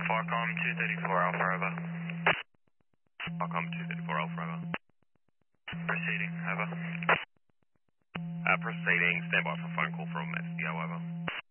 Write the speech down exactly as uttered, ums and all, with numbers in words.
Falcom two thirty-four Alpha, over. Falcom two thirty-four Alpha, over. Proceeding, over. Uh, proceeding, stand by for phone call from S D O, over.